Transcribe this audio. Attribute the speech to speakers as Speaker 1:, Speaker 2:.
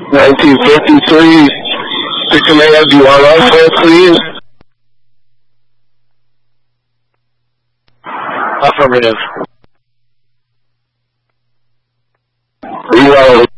Speaker 1: 1953, to command, you are also, please.
Speaker 2: Affirmative.
Speaker 1: Reload.